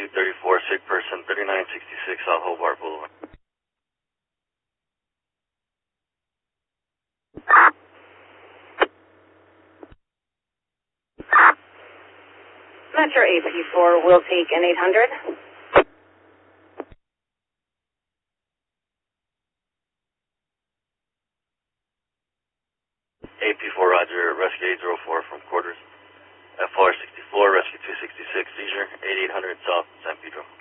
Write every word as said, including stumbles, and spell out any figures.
two thirty-four, sick person, thirty-nine sixty-six South Hobart Boulevard. Metro A P four will take an eight hundred. A P four, roger, rescue eight zero four from quarters. F R sixty-four, rescue two sixty-six, seizure, eighty-eight hundred South San Pedro.